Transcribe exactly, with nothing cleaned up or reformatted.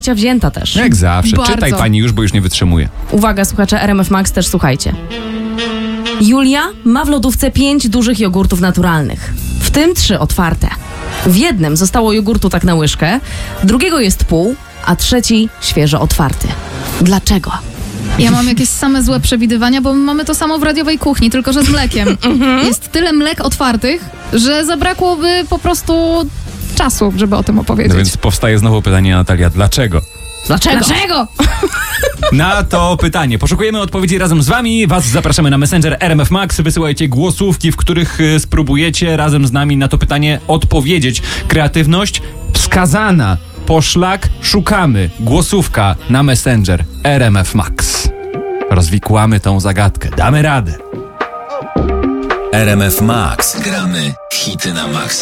wzięta też. Jak zawsze. Bardzo. Czytaj pani już, bo już nie wytrzymuje. Uwaga, słuchacze R M F Max, też słuchajcie. Julia ma w lodówce pięć dużych jogurtów naturalnych, w tym trzy otwarte. W jednym zostało jogurtu tak na łyżkę, drugiego jest pół, a trzeci świeżo otwarty. Dlaczego? Ja mam jakieś same złe przewidywania, bo mamy to samo w radiowej kuchni, tylko że z mlekiem. Jest tyle mlek otwartych, że zabrakłoby po prostu czasu, żeby o tym opowiedzieć. No więc powstaje znowu pytanie, Natalia, dlaczego? Dlaczego? Dlaczego? Na to pytanie poszukujemy odpowiedzi razem z wami. Was zapraszamy na Messenger R M F Max. Wysyłajcie głosówki, w których y, spróbujecie razem z nami na to pytanie odpowiedzieć. Kreatywność wskazana. Poszlak szukamy. Głosówka na Messenger R M F Max. Rozwikłamy tą zagadkę. Damy radę. R M F Max. Gramy hity na maksa.